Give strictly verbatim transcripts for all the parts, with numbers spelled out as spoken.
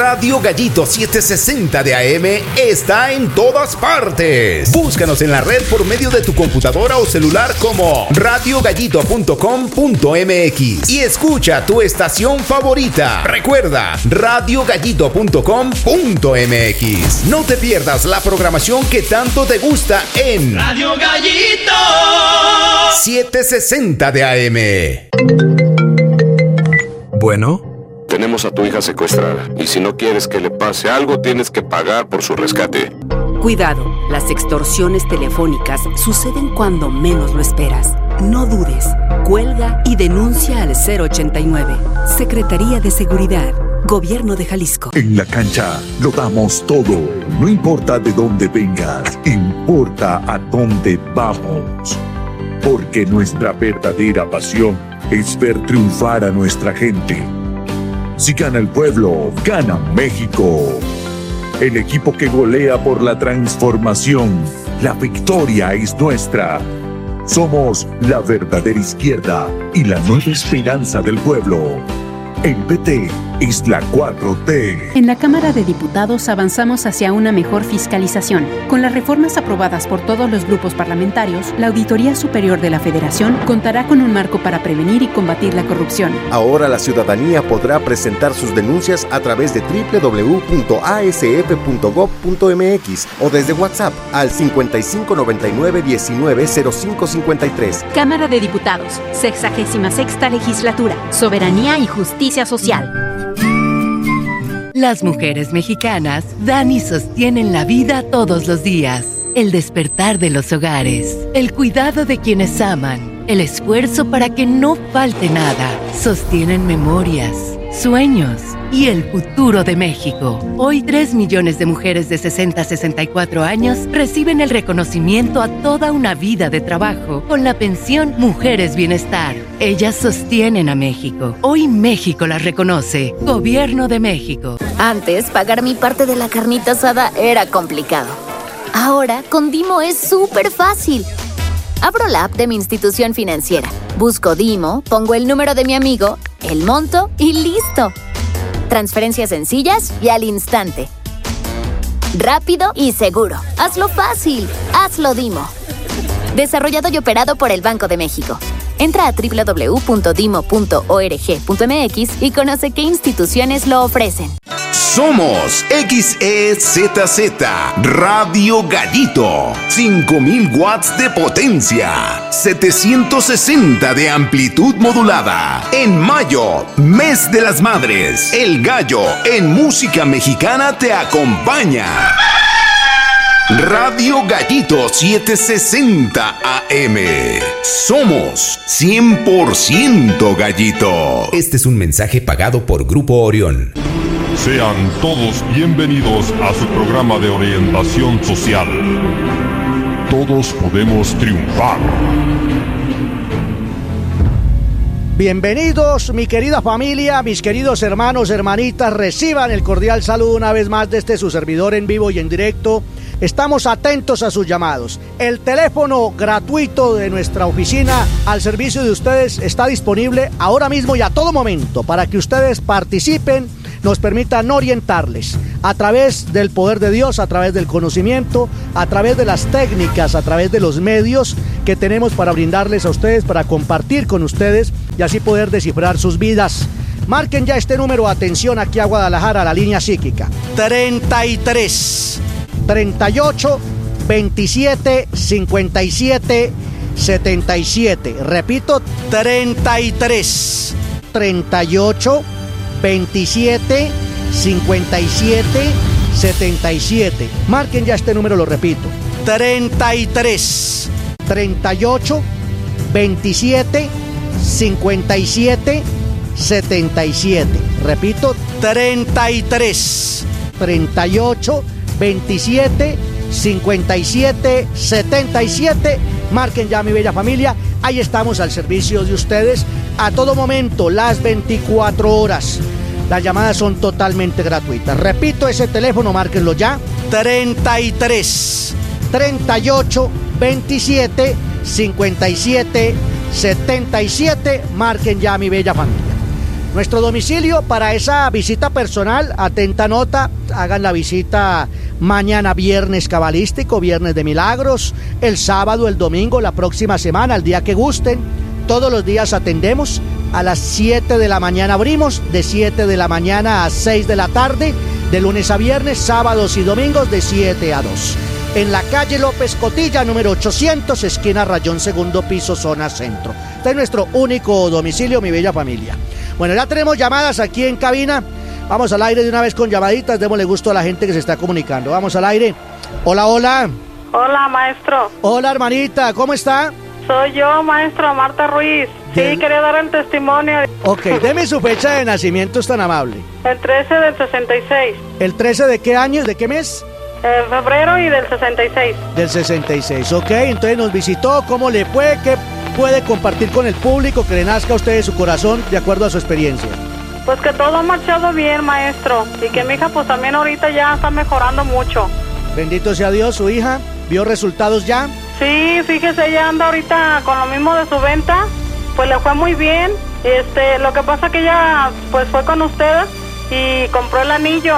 Radio Gallito setecientos sesenta de A M está en todas partes. Búscanos en la red por medio de tu computadora o celular como radio gallito punto com punto m x y escucha tu estación favorita. Recuerda, radio gallito punto com punto m x. No te pierdas la programación que tanto te gusta en Radio Gallito setecientos sesenta de A M. Bueno. Tenemos a tu hija secuestrada y si no quieres que le pase algo, tienes que pagar por su rescate. Cuidado, las extorsiones telefónicas suceden cuando menos lo esperas. No dudes, cuelga y denuncia al cero ochenta y nueve. Secretaría de Seguridad, Gobierno de Jalisco. En la cancha lo damos todo. No importa de dónde vengas, importa a dónde vamos. Porque nuestra verdadera pasión es ver triunfar a nuestra gente. Si gana el pueblo, gana México. El equipo que golea por la transformación. La victoria es nuestra. Somos la verdadera izquierda y la nueva esperanza del pueblo. El P T es la cuatro T. En la Cámara de Diputados avanzamos hacia una mejor fiscalización. Con las reformas aprobadas por todos los grupos parlamentarios, la Auditoría Superior de la Federación contará con un marco para prevenir y combatir la corrupción. Ahora la ciudadanía podrá presentar sus denuncias a través de doble u doble u doble u punto a s f punto gob punto m x o desde WhatsApp al cincuenta y cinco noventa y nueve diecinueve cero cinco cincuenta y tres. Cámara de Diputados, sexagésima sexta Legislatura, Soberanía y Justicia Social. Las mujeres mexicanas dan y sostienen la vida todos los días. El despertar de los hogares, el cuidado de quienes aman, el esfuerzo para que no falte nada. Sostienen memorias, sueños y el futuro de México. Hoy tres millones de mujeres de sesenta a sesenta y cuatro años reciben el reconocimiento a toda una vida de trabajo con la pensión Mujeres Bienestar. Ellas sostienen a México. Hoy México las reconoce. Gobierno de México. Antes, pagar mi parte de la carnita asada era complicado. Ahora, con Dimo es súper fácil. Abro la app de mi institución financiera, busco Dimo, pongo el número de mi amigo, el monto y listo. Transferencias sencillas y al instante. Rápido y seguro. Hazlo fácil. Hazlo Dimo. Desarrollado y operado por el Banco de México. Entra a doble u doble u doble u punto dimo punto org punto m x y conoce qué instituciones lo ofrecen. Somos X E Z Z Radio Gallito. cinco mil watts de potencia. setecientos sesenta de amplitud modulada. En mayo, mes de las madres. El Gallo en música mexicana te acompaña. Radio Gallito setecientos sesenta A M. Somos cien por ciento Gallito. Este es un mensaje pagado por Grupo Orión. Sean todos bienvenidos a su programa de orientación social. Todos podemos triunfar. Bienvenidos, mi querida familia, mis queridos hermanos, hermanitas, reciban el cordial saludo una vez más de este su servidor en vivo y en directo. Estamos atentos a sus llamados. El teléfono gratuito de nuestra oficina al servicio de ustedes está disponible ahora mismo y a todo momento para que ustedes participen, nos permitan orientarles a través del poder de Dios, a través del conocimiento, a través de las técnicas, a través de los medios que tenemos para brindarles a ustedes, para compartir con ustedes y así poder descifrar sus vidas. Marquen ya este número, atención, aquí a Guadalajara, la línea psíquica. treinta y tres, treinta y ocho, veintisiete, cincuenta y siete, setenta y siete. Repito, treinta y tres, treinta y ocho, veintisiete, cincuenta y siete, setenta y siete. Marquen ya este número, lo repito. treinta y tres, treinta y ocho, veintisiete, cincuenta y siete, setenta y siete. Repito, treinta y tres, treinta y ocho, veintisiete, cincuenta y siete, setenta y siete. Marquen ya, mi bella familia. Ahí estamos al servicio de ustedes a todo momento, las veinticuatro horas. Las llamadas son totalmente gratuitas. Repito ese teléfono, márquenlo ya. treinta y tres, treinta y ocho, veintisiete, cincuenta y siete, setenta y siete. Marquen ya, mi bella familia. Nuestro domicilio para esa visita personal, atenta nota, hagan la visita mañana viernes cabalístico, viernes de milagros, el sábado, el domingo, la próxima semana, el día que gusten. Todos los días atendemos, a las siete de la mañana abrimos, de siete de la mañana a seis de la tarde, de lunes a viernes, sábados y domingos de siete a dos. En la calle López Cotilla, número ochocientos, esquina Rayón, segundo piso, zona centro. Este es nuestro único domicilio, mi bella familia. Bueno, ya tenemos llamadas aquí en cabina. Vamos al aire de una vez con llamaditas. Démosle gusto a la gente que se está comunicando. Vamos al aire. Hola, hola. Hola, maestro. Hola, hermanita. ¿Cómo está? Soy yo, maestro, Marta Ruiz. De... Sí, quería dar el testimonio. Ok, deme su fecha de nacimiento, es tan amable. El trece del sesenta y seis. ¿El trece de qué año? ¿De qué mes? En febrero y del sesenta y seis. Del sesenta y seis, ok. Entonces nos visitó. ¿Cómo le fue? ¿Qué puede compartir con el público que le nazca a usted de su corazón de acuerdo a su experiencia? Pues que todo ha marchado bien, maestro. Y que mi hija pues también ahorita ya está mejorando mucho. Bendito sea Dios. ¿Su hija vio resultados ya? Sí, fíjese, ella anda ahorita con lo mismo de su venta. Pues le fue muy bien. Este, lo que pasa que ella pues fue con usted y compró el anillo.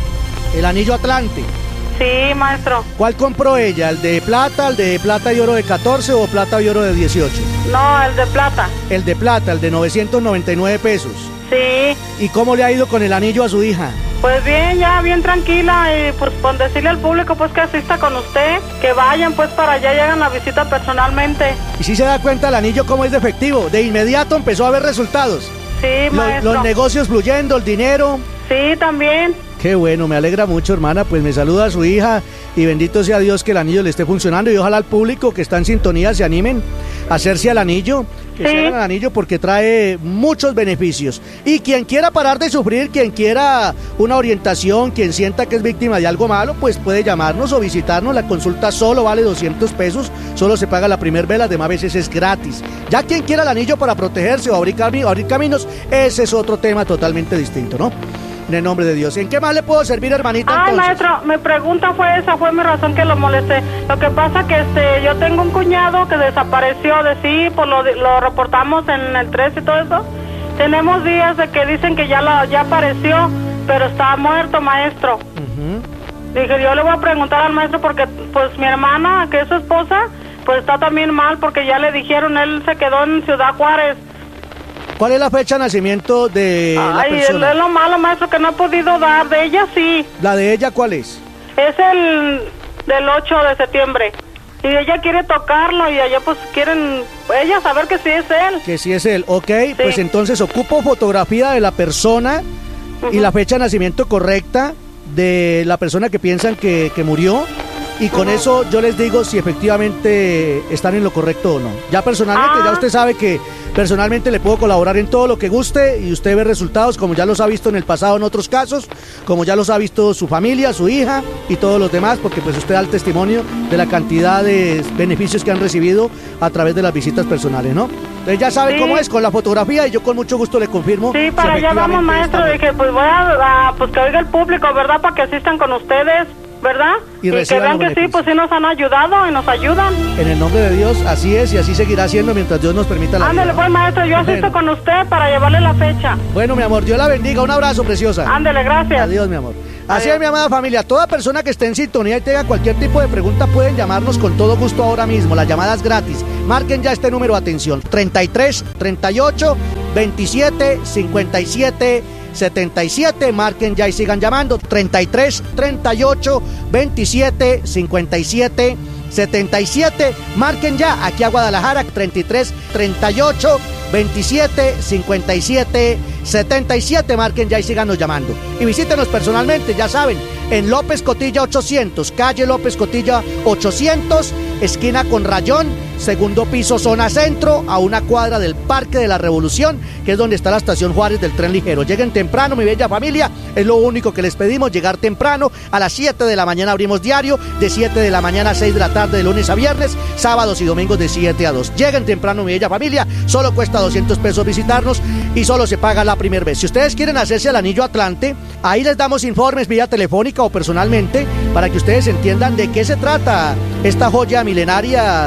¿El anillo Atlante? Sí, maestro. ¿Cuál compró ella? ¿El de plata, el de plata y oro de catorce o plata y oro de dieciocho? No, el de plata. El de plata, el de novecientos noventa y nueve pesos. Sí. ¿Y cómo le ha ido con el anillo a su hija? Pues bien, ya bien tranquila y pues por decirle al público pues que asista con usted, que vayan pues para allá y hagan la visita personalmente. ¿Y si se da cuenta el anillo cómo es de efectivo? De inmediato empezó a ver resultados. Sí, maestro. Los, los negocios fluyendo, el dinero. Sí, también. Qué bueno, me alegra mucho, hermana, pues me saluda a su hija y bendito sea Dios que el anillo le esté funcionando y ojalá al público que está en sintonía se animen a hacerse al anillo, que sí. se hagan al anillo porque trae muchos beneficios. Y quien quiera parar de sufrir, quien quiera una orientación, quien sienta que es víctima de algo malo, pues puede llamarnos o visitarnos. La consulta solo vale doscientos pesos, solo se paga la primer vez, las demás veces es gratis. Ya quien quiera el anillo para protegerse o abrir, cami- abrir caminos, ese es otro tema totalmente distinto, ¿no? En el nombre de Dios. ¿En qué más le puedo servir, hermanita? Ay, entonces? maestro, mi pregunta fue esa, fue mi razón que lo molesté. Lo que pasa que este, yo tengo un cuñado que desapareció de sí, pues lo, lo reportamos en el tres y todo eso. Tenemos días de que dicen que ya, lo, ya apareció, pero está muerto, maestro. Uh-huh. Dije, yo le voy a preguntar al maestro porque pues mi hermana, que es su esposa, pues está también mal porque ya le dijeron, él se quedó en Ciudad Juárez. ¿Cuál es la fecha de nacimiento de la Ay, persona? es lo malo, maestro, que no he podido dar. De ella sí. ¿La de ella cuál es? Es el del ocho de septiembre. Y ella quiere tocarlo y allá pues quieren ella saber que sí es él. Que sí es él, ok. Sí. Pues entonces ocupo fotografía de la persona uh-huh. y la fecha de nacimiento correcta de la persona que piensan que, que murió. Y con uh-huh. eso yo les digo si efectivamente están en lo correcto o no. Ya personalmente, ah. ya usted sabe que personalmente le puedo colaborar en todo lo que guste y usted ve resultados como ya los ha visto en el pasado en otros casos, como ya los ha visto su familia, su hija y todos los demás, porque pues usted da el testimonio de la cantidad de beneficios que han recibido a través de las visitas personales, ¿no? Entonces ya sabe sí. cómo es con la fotografía y yo con mucho gusto le confirmo. Sí, para si allá vamos, maestro. Dije, pues voy a, a pues que oiga el público, ¿verdad? Para que asistan con ustedes, ¿verdad? Y, y que vean que sí, pues sí nos han ayudado y nos ayudan. En el nombre de Dios, así es y así seguirá siendo mientras Dios nos permita la Ándale, vida. pues, maestro, yo asisto bueno. con usted para llevarle la fecha. Bueno, mi amor, Dios la bendiga. Un abrazo, preciosa. Ándale, gracias. Adiós, mi amor. Así es, mi amada familia. Toda persona que esté en sintonía y tenga cualquier tipo de pregunta pueden llamarnos con todo gusto ahora mismo. La llamada es gratis. Marquen ya este número, atención. treinta y tres, treinta y ocho, veintisiete, cincuenta y siete, setenta y siete. Marquen ya y sigan llamando. treinta y tres, treinta y ocho, veintisiete, cincuenta y siete, setenta y siete. Marquen ya aquí a Guadalajara. treinta y tres, treinta y ocho, veintisiete, cincuenta y siete, setenta y siete. Marquen ya y síganos llamando. Y visítenos personalmente, ya saben, en López Cotilla ochocientos, calle López Cotilla ochocientos, esquina con Rayón, segundo piso, zona centro, a una cuadra del Parque de la Revolución, que es donde está la estación Juárez del tren ligero. Lleguen temprano, mi bella familia, es lo único que les pedimos, llegar temprano. A las siete de la mañana abrimos diario, de siete de la mañana a seis de la tarde, de lunes a viernes, sábados y domingos de siete a dos. Lleguen temprano, mi bella familia, solo cuesta doscientos pesos visitarnos y solo se paga la primera vez. Si ustedes quieren hacerse el anillo Atlante, ahí les damos informes vía telefónica o personalmente para que ustedes entiendan de qué se trata esta joya milenaria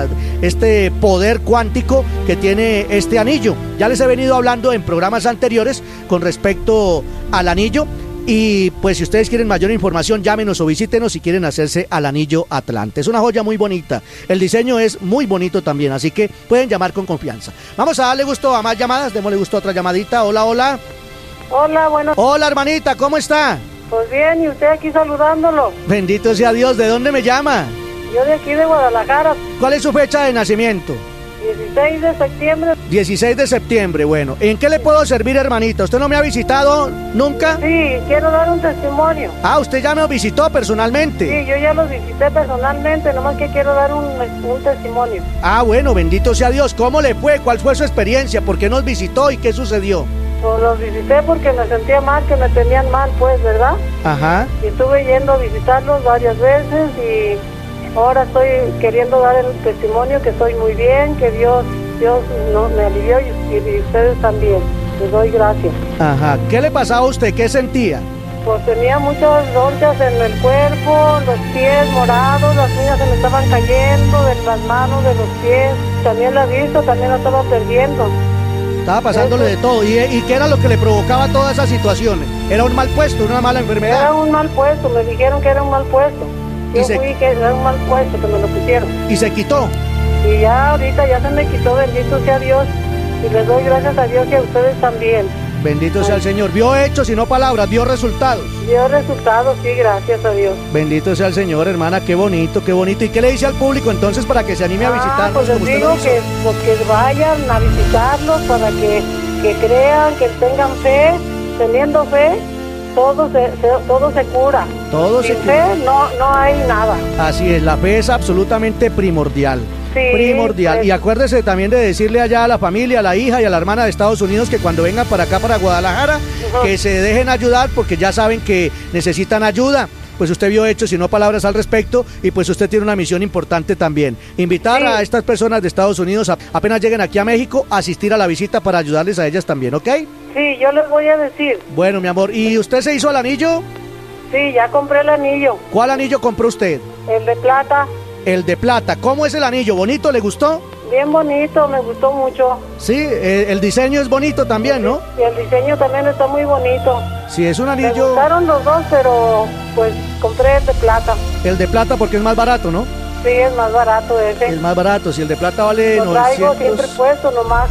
este poder cuántico que tiene este anillo. Ya les he venido hablando en programas anteriores con respecto al anillo. Y pues si ustedes quieren mayor información, llámenos o visítenos si quieren hacerse al anillo Atlante. Es una joya muy bonita, el diseño es muy bonito también, así que pueden llamar con confianza. Vamos a darle gusto a más llamadas, démosle gusto a otra llamadita. Hola, hola. Hola, bueno. Hola, hermanita, ¿cómo está? Pues bien, y usted aquí saludándolo. Bendito sea Dios, ¿de dónde me llama? Yo de aquí de Guadalajara. ¿Cuál es su fecha de nacimiento? dieciséis de septiembre. dieciséis de septiembre, bueno. ¿En qué le puedo servir, hermanita? ¿Usted no me ha visitado nunca? Sí, quiero dar un testimonio. Ah, ¿usted ya me visitó personalmente? Sí, yo ya los visité personalmente, nomás que quiero dar un, un testimonio. Ah, bueno, bendito sea Dios. ¿Cómo le fue? ¿Cuál fue su experiencia? ¿Por qué nos visitó y qué sucedió? Pues los visité porque me sentía mal, que me tenían mal, pues, ¿verdad? Ajá. Y estuve yendo a visitarlos varias veces y... ahora estoy queriendo dar el testimonio que estoy muy bien, que Dios Dios no, me alivió y, y ustedes también. Les doy gracias. Ajá. ¿Qué le pasaba a usted? ¿Qué sentía? Pues tenía muchas ronchas en el cuerpo, los pies morados, las uñas se me estaban cayendo, de las manos, de los pies. También la vista, también la estaba perdiendo. Estaba pasándole de todo. ¿Y, ¿Y qué era lo que le provocaba todas esas situaciones? ¿Era un mal puesto, una mala enfermedad? Era un mal puesto, me dijeron que era un mal puesto. Yo y se... fui que era un mal puesto, que me lo pusieron. ¿Y se quitó? Y ya ahorita ya se me quitó, bendito sea Dios. Y les doy gracias a Dios y a ustedes también. Bendito Ay. sea el Señor. Vio hechos y no palabras, vio resultados. Vio resultados, sí, gracias a Dios. Bendito sea el Señor, hermana, qué bonito, qué bonito. ¿Y qué le dice al público entonces para que se anime ah, a visitarnos? Pues les digo que, pues, que vayan a visitarlos para que, que crean, que tengan fe, teniendo fe. Todo se, se, todo se cura. Todo Sin se fe cura. no, no hay nada. Así es, la fe es absolutamente primordial. Sí, primordial. pues. Y acuérdese también de decirle allá a la familia, a la hija y a la hermana de Estados Unidos que cuando vengan para acá, para Guadalajara, uh-huh. que se dejen ayudar porque ya saben que necesitan ayuda. Pues usted vio hechos y no palabras al respecto y pues usted tiene una misión importante también. Invitar sí. a estas personas de Estados Unidos a, apenas lleguen aquí a México, a asistir a la visita para ayudarles a ellas también, ¿ok? Sí, yo les voy a decir. Bueno, mi amor, ¿y usted se hizo el anillo? Sí, ya compré el anillo. ¿Cuál anillo compró usted? El de plata. El de plata. ¿Cómo es el anillo? ¿Bonito? ¿Le gustó? Bien bonito, me gustó mucho. Sí, el, el diseño es bonito también, ¿no? Y el diseño también está muy bonito. Sí, es un anillo... Me gustaron los dos, pero pues compré el de plata. El de plata porque es más barato, ¿no? Sí, es más barato ese. Es más barato, si el de plata vale lo traigo novecientos... siempre puesto, nomás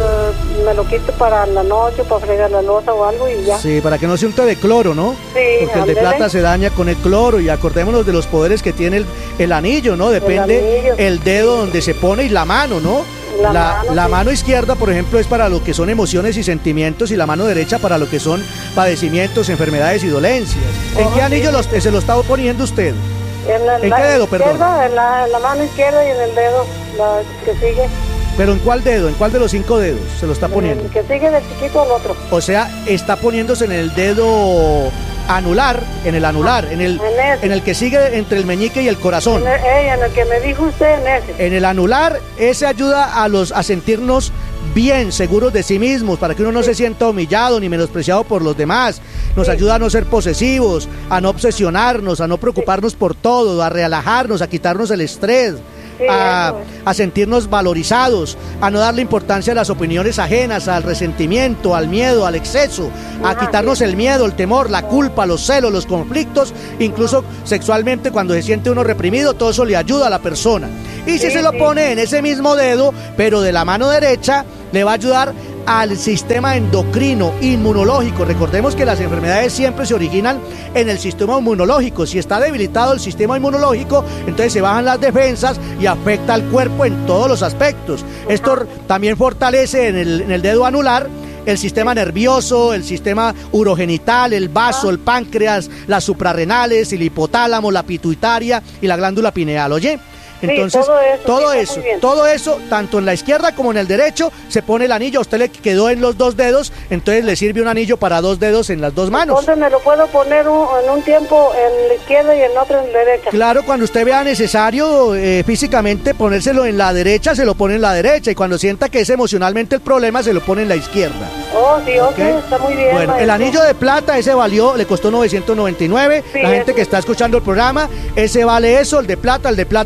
uh, me lo quito para la noche, para fregar la loza o algo y ya. Sí, para que no se unte de cloro, ¿no? Sí, porque el andele. de plata se daña con el cloro y acordémonos de los poderes que tiene el, el anillo, ¿no? Depende el, anillo. el dedo donde se pone y la mano, ¿no? La, la, mano, la sí. mano izquierda, por ejemplo, es para lo que son emociones y sentimientos y la mano derecha para lo que son padecimientos, enfermedades y dolencias. ¿En oh, qué anillo sí. los, se lo está poniendo usted? En, la, ¿En la, qué dedo, perdón? En la, en la mano izquierda y en el dedo la que sigue. ¿Pero en cuál dedo? ¿En cuál de los cinco dedos se lo está poniendo? El que sigue del chiquito al otro. O sea, está poniéndose en el dedo anular, en el anular, en el, en, en el que sigue entre el meñique y el corazón. En el, eh, en el que me dijo usted, en ese. En el anular, ese ayuda a los a sentirnos bien, seguros de sí mismos, para que uno no sí. se sienta humillado ni menospreciado por los demás. Nos sí. ayuda a no ser posesivos, a no obsesionarnos, a no preocuparnos sí. por todo, a relajarnos, a quitarnos el estrés. Sí, a, a sentirnos valorizados, a no darle importancia a las opiniones ajenas, al resentimiento, al miedo, al exceso, a quitarnos el miedo, el temor, la culpa, los celos, los conflictos, incluso sexualmente cuando se siente uno reprimido, todo eso le ayuda a la persona. Y si sí, se lo pone en ese mismo dedo, pero de la mano derecha, le va a ayudar al sistema endocrino, inmunológico. Recordemos que las enfermedades siempre se originan en el sistema inmunológico. Si está debilitado el sistema inmunológico, entonces se bajan las defensas y afecta al cuerpo en todos los aspectos. Esto también fortalece en el, en el dedo anular el sistema nervioso, el sistema urogenital, el vaso, el páncreas, las suprarrenales, el hipotálamo, la pituitaria y la glándula pineal. ¿Oye? Entonces, sí, todo eso, todo, sí, eso todo eso, tanto en la izquierda como en el derecho, se pone el anillo. A usted le quedó en los dos dedos, entonces le sirve un anillo para dos dedos en las dos manos. Entonces me lo puedo poner un, en un tiempo en la izquierda y en otro en la derecha. Claro, cuando usted vea necesario eh, físicamente ponérselo en la derecha, se lo pone en la derecha. Y cuando sienta que es emocionalmente el problema, se lo pone en la izquierda. Oh, sí, ok, okay está muy bien. Bueno, maestro. El anillo de plata, ese valió, le costó novecientos noventa y nueve. Sí, la gente eso. que está escuchando el programa, ese vale eso, el de plata, el de plata y oro de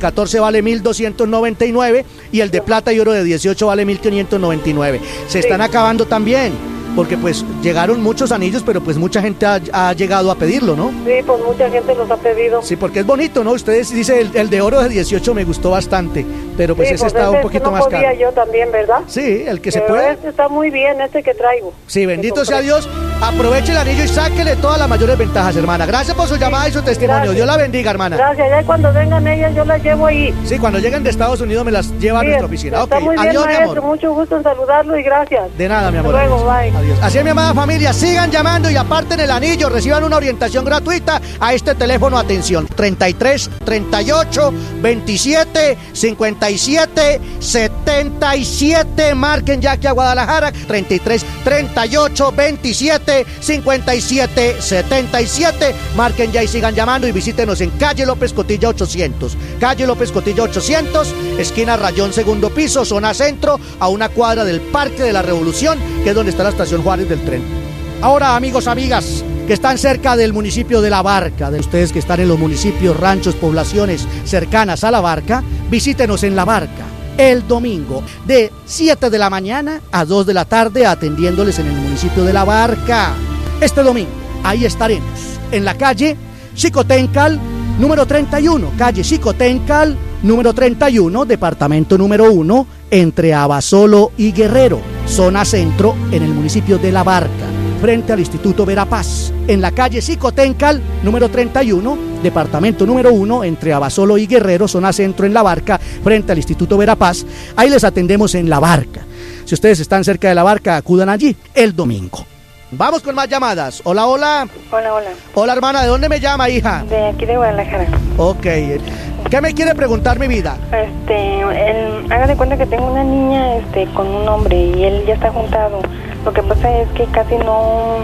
catorce vale mil doscientos noventa y nueve y el de plata y oro de dieciocho vale mil quinientos noventa y nueve. Se están acabando también. Porque pues llegaron muchos anillos, pero pues mucha gente ha, ha llegado a pedirlo, ¿no? Sí, pues mucha gente los ha pedido. Sí, porque es bonito, ¿no? Ustedes dicen el, el de oro de dieciocho me gustó bastante, pero pues sí, ese pues está ese un poquito no más podía caro. Yo también, ¿verdad? Sí, el que pero se puede. Este está muy bien, este que traigo. Sí, bendito sea Dios. Aproveche el anillo y sáquele todas las mayores ventajas, hermana. Gracias por su llamada sí, y su testimonio. Gracias. Dios la bendiga, hermana. Gracias. Ya cuando vengan ellas, yo las llevo ahí. Sí, cuando lleguen de Estados Unidos me las lleva sí, a nuestra oficina. Está okay. muy bien, Adiós, maestro. mi amor. Mucho gusto en saludarlo y gracias. De nada, mi amor. Hasta luego, bye. Adiós. Así es, mi amada familia. Sigan llamando y aparten el anillo. Reciban una orientación gratuita a este teléfono. Atención. treinta y tres, treinta y ocho, veintisiete, cincuenta y siete, setenta y siete. Marquen ya aquí a Guadalajara. treinta y tres, treinta y ocho, veintisiete, cincuenta y siete, setenta y siete. Marquen ya y sigan llamando y visítenos en calle López Cotilla ochocientos. Calle López Cotilla ochocientos, esquina Rayón, segundo piso, zona centro, a una cuadra del Parque de la Revolución, que es donde está la estación Juárez del tren. Ahora, amigos, amigas, que están cerca del municipio de La Barca, de ustedes que están en los municipios, ranchos, poblaciones cercanas a La Barca, visítenos en La Barca el domingo de siete de la mañana a dos de la tarde, atendiéndoles en el municipio de La Barca. Este domingo, ahí estaremos, en la calle Xicotencal, número treinta y uno, calle Xicotencal, número treinta y uno, departamento número uno, entre Abasolo y Guerrero, zona centro, en el municipio de La Barca, frente al Instituto Verapaz, en la calle Xicotencal, número treinta y uno, departamento número uno, entre Abasolo y Guerrero, zona centro en La Barca, frente al Instituto Verapaz. Ahí les atendemos en La Barca. Si ustedes están cerca de La Barca, acudan allí el domingo. Vamos con más llamadas. Hola, hola. Hola, hola. Hola, hermana. ¿De dónde me llama, hija? De aquí de Guadalajara. Ok. ¿Qué me quiere preguntar, mi vida? Este, él, haga de cuenta que tengo una niña este, con un hombre y él ya está juntado. Lo que pasa es que casi no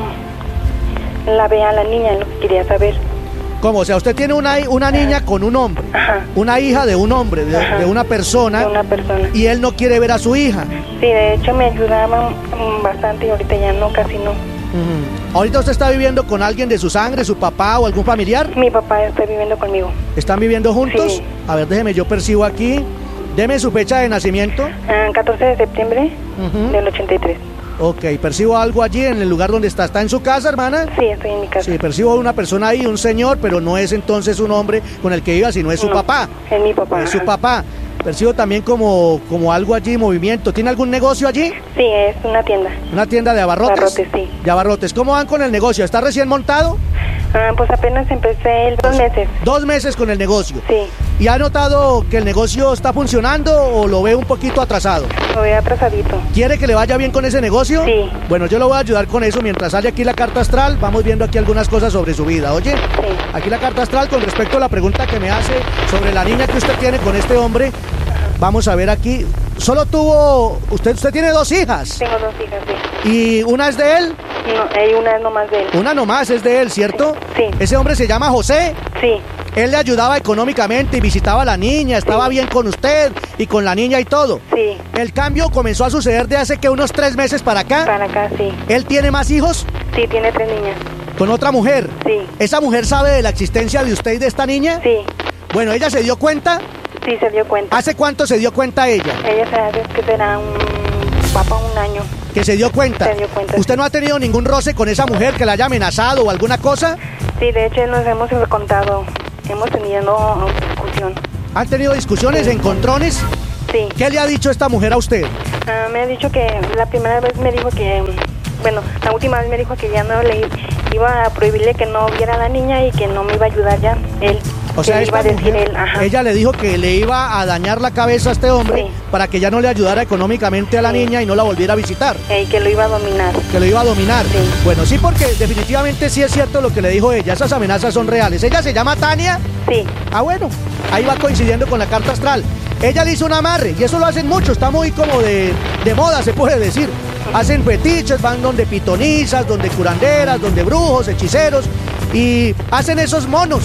la ve a la niña, es lo que quería saber. ¿Cómo? O sea, usted tiene una, una niña con un hombre. Ajá. Una hija de un hombre, de, de una persona. De una persona. Y él no quiere ver a su hija. Sí, de hecho me ayudaba bastante y ahorita ya no, casi no. Uh-huh. ¿Ahorita usted está viviendo con alguien de su sangre, su papá o algún familiar? Mi papá está viviendo conmigo. ¿Están viviendo juntos? Sí. A ver, déjeme, yo percibo aquí. Deme su fecha de nacimiento. Uh, catorce de septiembre uh-huh. del ochenta y tres. Ok, percibo algo allí en el lugar donde está. ¿Está en su casa, hermana? Sí, estoy en mi casa. Sí, percibo una persona ahí, un señor, pero no es entonces un hombre con el que iba, sino es su no, papá. Es mi papá. Es su papá. Percibo también como, como algo allí, movimiento. ¿Tiene algún negocio allí? Sí, es una tienda. ¿Una tienda de abarrotes? Abarrotes, sí. De abarrotes. ¿Cómo van con el negocio? ¿Está recién montado? Ah, pues apenas empecé el dos meses. Dos meses con el negocio. Sí. ¿Y ha notado que el negocio está funcionando o lo ve un poquito atrasado? Lo veo atrasadito. ¿Quiere que le vaya bien con ese negocio? Sí. Bueno, yo lo voy a ayudar con eso. Mientras sale aquí la carta astral, vamos viendo aquí algunas cosas sobre su vida, ¿oye? Sí. Aquí la carta astral con respecto a la pregunta que me hace sobre la niña que usted tiene con este hombre. Vamos a ver aquí. Solo tuvo... Usted usted tiene dos hijas. Tengo dos hijas, sí. ¿Y una es de él? No, hay una nomás de él. Una nomás es de él, ¿cierto? Sí. ¿Ese hombre se llama José? Sí. Él le ayudaba económicamente y visitaba a la niña, estaba sí. bien con usted y con la niña y todo. Sí. El cambio comenzó a suceder de hace que unos tres meses para acá. Para acá, sí. ¿Él tiene más hijos? Sí, tiene tres niñas. ¿Con otra mujer? Sí. ¿Esa mujer sabe de la existencia de usted y de esta niña? Sí. Bueno, ¿ella se dio cuenta? Sí, se dio cuenta. ¿Hace cuánto se dio cuenta ella? Ella sabe que será un papá un año. ¿Que se dio cuenta? Se dio cuenta. ¿Usted sí. no ha tenido ningún roce con esa mujer que la haya amenazado o alguna cosa? Sí, de hecho nos hemos contado, hemos tenido discusión. ¿Han tenido discusiones, sí. encontrones? Sí. ¿Qué le ha dicho esta mujer a usted? Uh, me ha dicho que la primera vez me dijo que, bueno, la última vez me dijo que ya no le iba a prohibirle que no viera a la niña y que no me iba a ayudar ya, él. O sea, iba a decir mujer, él, ajá. ella le dijo que le iba a dañar la cabeza a este hombre sí. para que ya no le ayudara económicamente a la sí. niña y no la volviera a visitar. Y que lo iba a dominar. Que lo iba a dominar. Sí. Bueno, sí, porque definitivamente sí es cierto lo que le dijo ella. Esas amenazas son reales. ¿Ella se llama Tania? Sí. Ah, bueno. Ahí va coincidiendo con la carta astral. Ella le hizo un amarre y eso lo hacen mucho. Está muy como de, de moda, se puede decir. Hacen fetiches, van donde pitonizas, donde curanderas, donde brujos, hechiceros y hacen esos monos.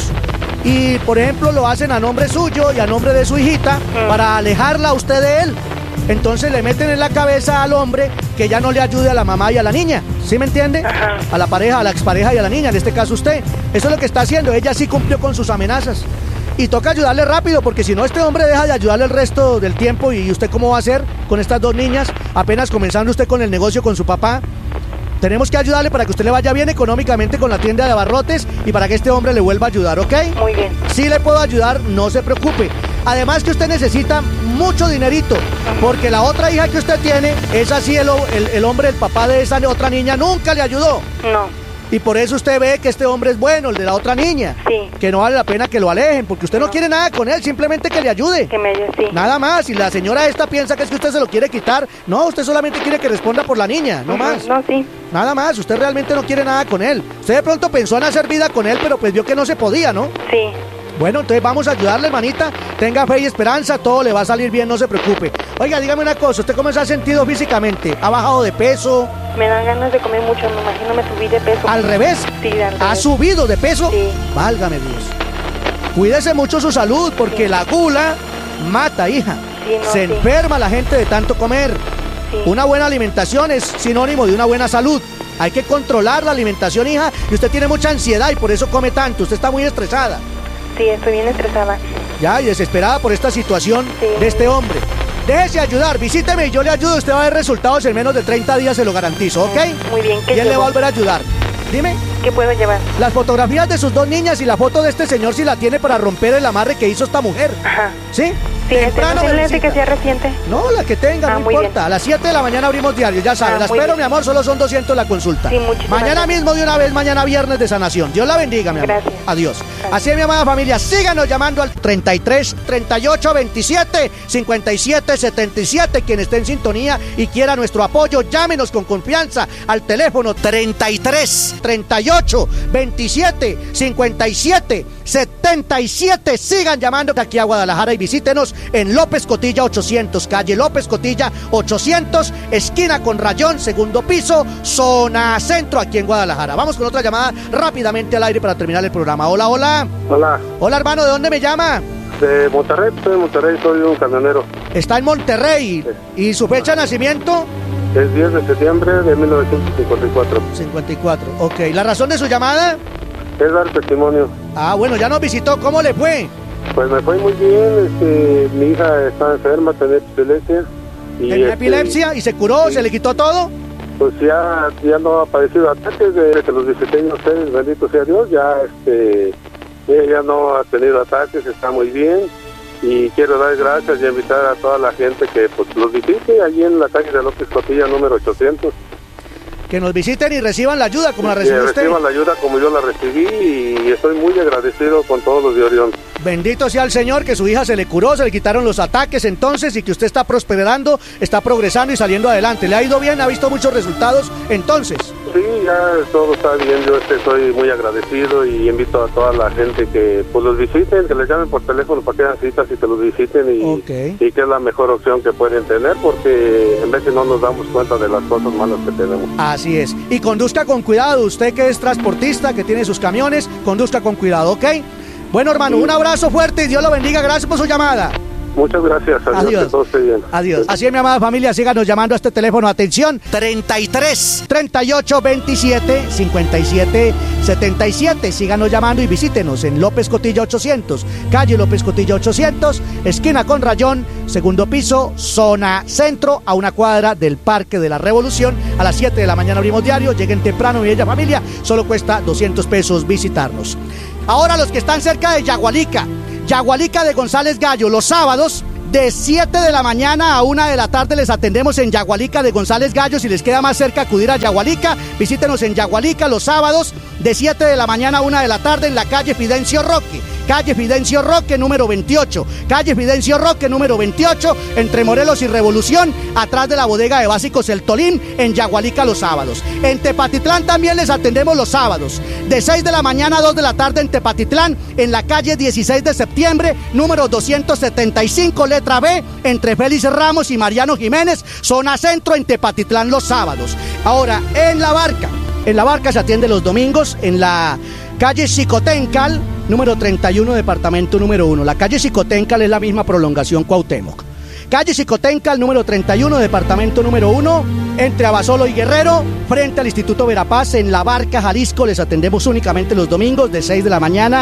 Y, por ejemplo, lo hacen a nombre suyo y a nombre de su hijita mm. para alejarla a usted de él. Entonces le meten en la cabeza al hombre que ya no le ayude a la mamá y a la niña. ¿Sí me entiende? Ajá. A la pareja, a la expareja y a la niña, en este caso usted. Eso es lo que está haciendo. Ella sí cumplió con sus amenazas. Y toca ayudarle rápido, porque si no este hombre deja de ayudarle el resto del tiempo. ¿Y usted cómo va a hacer con estas dos niñas? Apenas comenzando usted con el negocio con su papá. Tenemos que ayudarle para que usted le vaya bien económicamente con la tienda de abarrotes y para que este hombre le vuelva a ayudar, ¿ok? Muy bien. Sí le puedo ayudar, no se preocupe. Además que usted necesita mucho dinerito, porque la otra hija que usted tiene, es así, el, el, el hombre, el papá de esa otra niña, nunca le ayudó. No. Y por eso usted ve que este hombre es bueno, el de la otra niña. Sí. Que no vale la pena que lo alejen, porque usted no, no quiere nada con él, simplemente que le ayude. Que me ayude, sí. Nada más. Y la señora esta piensa que es que usted se lo quiere quitar. No, usted solamente quiere que responda por la niña, no uh-huh. más. No, sí. Nada más, usted realmente no quiere nada con él. Usted de pronto pensó en hacer vida con él, pero pues vio que no se podía, ¿no? Sí. Bueno, entonces vamos a ayudarle, hermanita. Tenga fe y esperanza, todo le va a salir bien, no se preocupe. Oiga, dígame una cosa, ¿usted cómo se ha sentido físicamente? ¿Ha bajado de peso? Me dan ganas de comer mucho, me imagino me subí de peso. ¿Al revés? Sí, al revés. ¿Ha subido de peso? Sí. Válgame Dios. Cuídese mucho su salud, porque sí. la gula mata, hija. Sí, no, se sí. enferma la gente de tanto comer. Sí. Una buena alimentación es sinónimo de una buena salud. Hay que controlar la alimentación, hija, y usted tiene mucha ansiedad y por eso come tanto. Usted está muy estresada. Sí, estoy bien estresada. Ya, y desesperada por esta situación sí. de este hombre. Déjese ayudar, visíteme y yo le ayudo. Usted va a ver resultados en menos de treinta días, se lo garantizo, ¿ok? Muy bien, ¿qué Y él llevo? le va a volver a ayudar. Dime. ¿Qué puedo llevar? Las fotografías de sus dos niñas y la foto de este señor si la tiene para romper el amarre que hizo esta mujer. Ajá. ¿Sí? Sí, temprano me visita. Que sea reciente. No, la que tenga, ah, no importa. Bien. A las siete de la mañana abrimos diario, ya sabes. Ah, la espero, bien. Mi amor, solo son doscientos la consulta. Sí, muchísimas mañana gracias. mismo de una vez, mañana viernes de sanación. Dios la bendiga, mi amor. Gracias. Adiós. Gracias. Así es, mi amada familia, síganos llamando al treinta y tres, treinta y ocho, veintisiete, cincuenta y siete, setenta y siete. Quien esté en sintonía y quiera nuestro apoyo, llámenos con confianza al teléfono treinta y tres, treinta y ocho, veintisiete, cincuenta y siete, setenta y siete. Sigan llamando aquí a Guadalajara y visítenos en López Cotilla ochocientos, calle López Cotilla ochocientos, esquina con Rayón, segundo piso, zona centro, aquí en Guadalajara. Vamos con otra llamada rápidamente al aire para terminar el programa. Hola, hola. Hola. Hola, hermano, ¿de dónde me llama? De Monterrey, estoy en Monterrey, soy un camionero. Está en Monterrey. Sí. ¿Y su fecha de nacimiento? Es diez de septiembre de mil novecientos cincuenta y cuatro. cincuenta y cuatro, ok. ¿La razón de su llamada? Es dar testimonio. Ah, bueno, ya nos visitó, ¿cómo le fue? Pues me fue muy bien, este, mi hija está enferma, tenía epilepsia. Y ¿Tenía este, epilepsia y se curó? Sí. ¿Se le quitó todo? Pues ya, ya no ha padecido ataques de que los visité a ustedes, bendito sea Dios, ya este, ella ya no ha tenido ataques, está muy bien. Y quiero dar gracias y invitar a toda la gente que pues los visite allí en la calle de López Cotilla número ochocientos. Que nos visiten y reciban la ayuda como la recibió usted. Que reciban la ayuda como yo la recibí y estoy muy agradecido con todos los de Orión. Bendito sea el Señor, que su hija se le curó, se le quitaron los ataques entonces y que usted está prosperando, está progresando y saliendo adelante. ¿Le ha ido bien? ¿Ha visto muchos resultados entonces? Sí, ya todo está bien, yo estoy muy agradecido y invito a toda la gente que pues los visiten, que les llamen por teléfono para que hagan citas y que los visiten y, okay. y que es la mejor opción que pueden tener porque en veces no nos damos cuenta de las cosas malas que tenemos. Así es, y conduzca con cuidado, usted que es transportista, que tiene sus camiones, conduzca con cuidado, ¿ok? Bueno, hermano, sí. Un abrazo fuerte y Dios lo bendiga, gracias por su llamada. Muchas gracias, adiós, adiós. Que todo esté bien. Adiós. Así es, mi amada familia, síganos llamando a este teléfono. Atención, treinta y tres, treinta y ocho, veintisiete, cincuenta y siete, setenta y siete. Síganos llamando y visítenos en López Cotilla ochocientos, calle López Cotilla ochocientos, esquina con Rayón, segundo piso, zona centro, a una cuadra del Parque de la Revolución. A las siete de la mañana abrimos diario. Lleguen temprano, mi bella familia. Solo cuesta doscientos pesos visitarnos. Ahora los que están cerca de Yagualica, Yagualica de González Gallo, los sábados de siete de la mañana a una de la tarde les atendemos en Yagualica de González Gallo. Si les queda más cerca acudir a Yagualica, visítenos en Yagualica los sábados de siete de la mañana a una de la tarde en la calle Fidencio Roque. Calle Fidencio Roque, número veintiocho. Calle Fidencio Roque, número veintiocho, entre Morelos y Revolución, atrás de la bodega de básicos El Tolín, en Yagualica los sábados. En Tepatitlán también les atendemos los sábados, de seis de la mañana a dos de la tarde en Tepatitlán, en la calle dieciséis de septiembre, número doscientos setenta y cinco, letra B, entre Félix Ramos y Mariano Jiménez, zona centro en Tepatitlán los sábados. Ahora, en La Barca, en La Barca se atiende los domingos, en la calle Xicoténcal, número treinta y uno, departamento número uno. La calle Xicoténcal es la misma prolongación Cuauhtémoc. Calle Xicoténcal, número treinta y uno, departamento número uno, entre Abasolo y Guerrero, frente al Instituto Verapaz, en La Barca, Jalisco. Les atendemos únicamente los domingos de seis de la mañana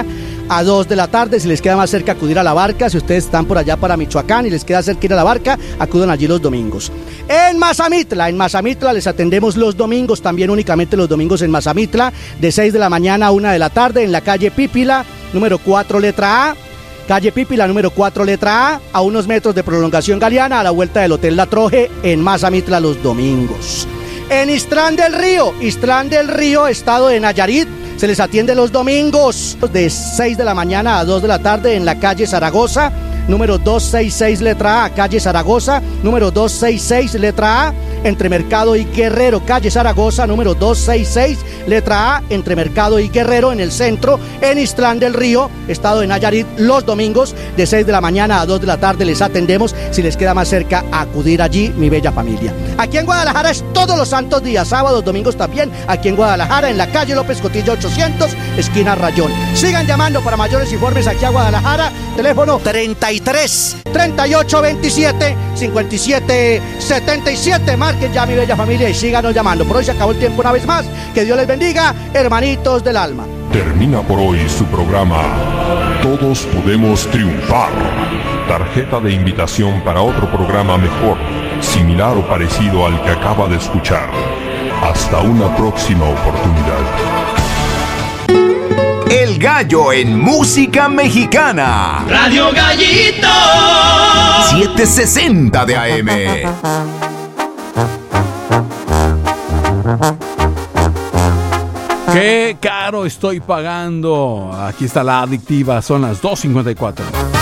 a dos de la tarde. Si les queda más cerca, acudir a La Barca. Si ustedes están por allá para Michoacán y les queda cerca ir a La Barca, acudan allí los domingos. En Mazamitla, en Mazamitla les atendemos los domingos, también únicamente los domingos en Mazamitla, de seis de la mañana a una de la tarde, en la calle Pípila, número cuatro, letra A. Calle Pípila, número cuatro, letra A, a unos metros de Prolongación Galeana, a la vuelta del Hotel La Troje, en Mazamitla los domingos. En Islán del Río, Islán del Río, estado de Nayarit, se les atiende los domingos de seis de la mañana a dos de la tarde en la calle Zaragoza, número doscientos sesenta y seis, letra A, calle Zaragoza, número doscientos sesenta y seis, letra A, entre Mercado y Guerrero, calle Zaragoza, número doscientos sesenta y seis, letra A, entre Mercado y Guerrero, en el centro, en Islán del Río, estado de Nayarit, los domingos de seis de la mañana a dos de la tarde les atendemos. Si les queda más cerca, acudir allí, mi bella familia. Aquí en Guadalajara es todos los santos días, sábados, domingos también, aquí en Guadalajara, en la calle López Cotillo ochocientos, esquina Rayón. Sigan llamando para mayores informes aquí a Guadalajara, teléfono treinta y tres, treinta y ocho, veintisiete, cincuenta y siete, setenta y siete. Marquen ya, mi bella familia, y síganos llamando. Por hoy se acabó el tiempo una vez más. Que Dios les bendiga, hermanitos del alma. Termina por hoy su programa Todos Podemos Triunfar. Tarjeta de invitación para otro programa mejor, similar o parecido al que acaba de escuchar. Hasta una próxima oportunidad. El Gallo en música mexicana. Radio Gallito. setecientos sesenta de A M. Qué caro estoy pagando. Aquí está la adictiva, son las dos cincuenta y cuatro.